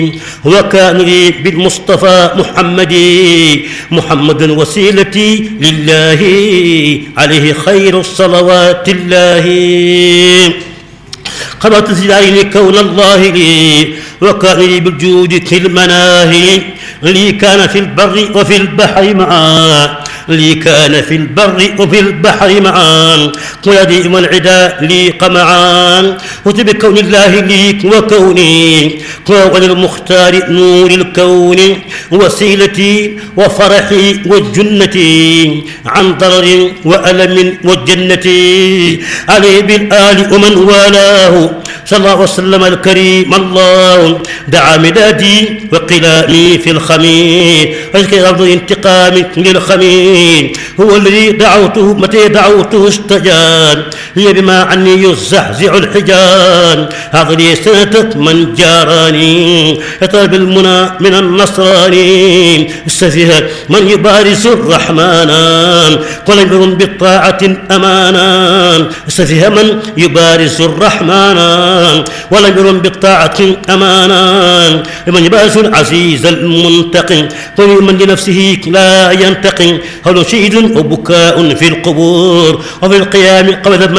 وكان لي بالمصطفى محمد وسيلتي لله عليه خير الصلوات الله. قبلت زيدين كون الله لي وكان لي بالجود في المناهي لي كان في البر وفي البحر معا لي كان في البر وفي البحر معا قيادي والعدا لي قمعان وبكون الله لي وكوني وعن المختار نور الكون وسيلتي وفرحي وجنتي عن ضرر وألم والجنة عليه بالآل ومن والاه صلى الله وسلم الكريم. الله دعا مدادي وقلامي في الخمير فذكر أرض انتقام للخمير هو الذي دعوته متى دعوته استجاب هي بما عني يزحزع الحجاب هذا لي سنة من جاراني يطلب المنى من النصراني السفيه من يبارز الرحمن قل بالطاعة أمانا السفيه من يبارز الرحمن ولم يرم بالطاعة أمانا لمن يبارز العزيز المنتقم ومن لنفسه لا ينتقم هل شهيد وبكاء في القبور وفي القيام قبل